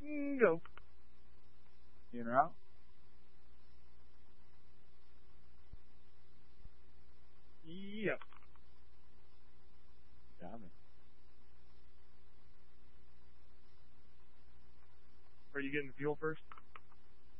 Go. In or out? Yep. Got it. Are you getting fuel first?